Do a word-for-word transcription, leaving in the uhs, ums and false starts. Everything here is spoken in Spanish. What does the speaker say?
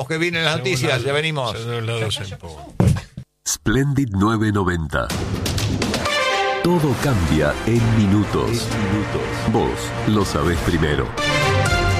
Que vienen las noticias, ya venimos. Splendid nueve noventa. Todo cambia en minutos. Vos lo sabés primero.